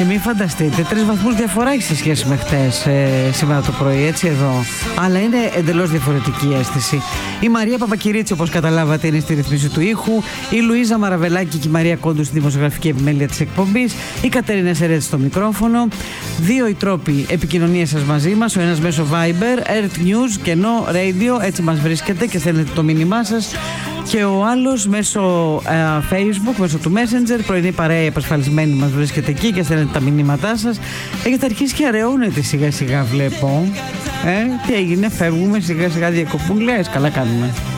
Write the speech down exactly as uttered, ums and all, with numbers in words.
Και μην φανταστείτε, τρεις βαθμούς διαφορά έχει σε σχέση με χτες, ε, σήμερα το πρωί, έτσι εδώ. Αλλά είναι εντελώς διαφορετική η αίσθηση. Η Μαρία Παπακυρίτσι, όπως καταλάβατε, είναι στη ρυθμίση του ήχου. Η Λουίζα Μαραβελάκη και η Μαρία Κόντου στη δημοσιογραφική επιμέλεια της εκπομπής. Η Κατερίνα Σερέτη στο μικρόφωνο. Δύο οι τρόποι επικοινωνίας σας μαζί μας. Ο ένας μέσω Viber, Earth News, κενό, Radio, έτσι μας βρίσκεται και στέλνετε το μήνυμά σας. Και ο άλλος μέσω uh, Facebook, μέσω του Messenger, πρωινή παρέα επασφαλισμένη μας βρίσκεται εκεί και στέλνετε τα μηνύματά σας. Έχετε αρχίσει και αραιώνετε σιγά σιγά, βλέπω. Ε, τι έγινε, φεύγουμε σιγά σιγά διακοπούλες, καλά κάνουμε.